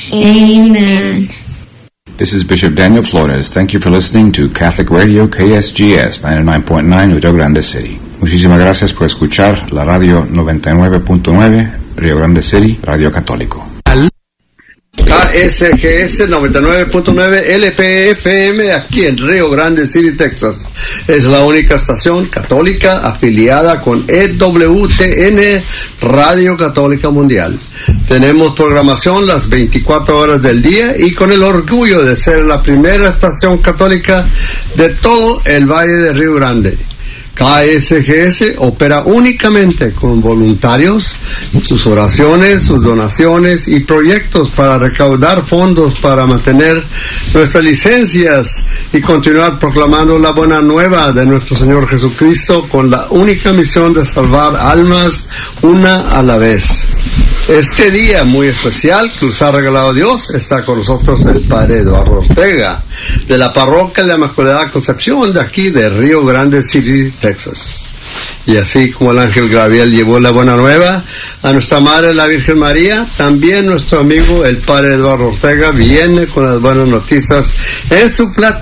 Amen. This is Bishop Daniel Flores. Thank you for listening to Catholic Radio KSGS 99.9 Rio Grande City. Muchísimas gracias por escuchar la radio 99.9 Rio Grande City, Radio Católico. KSGS 99.9 LPFM aquí en Rio Grande City, Texas. Es la única estación católica afiliada con EWTN, Radio Católica Mundial. Tenemos programación las 24 horas del día y con el orgullo de ser la primera estación católica de todo el Valle de Rio Grande. KSGS opera únicamente con voluntarios, sus oraciones, sus donaciones y proyectos para recaudar fondos para mantener nuestras licencias y continuar proclamando la buena nueva de nuestro Señor Jesucristo con la única misión de salvar almas una a la vez. Este día muy especial que nos ha regalado Dios, está con nosotros el Padre Eduardo Ortega, de la Parroquia de la Inmaculada Concepción, de aquí de Rio Grande City, Texas. Y así como el ángel Gabriel llevó la buena nueva a nuestra Madre la Virgen María, también nuestro amigo el Padre Eduardo Ortega viene con las buenas noticias en su plato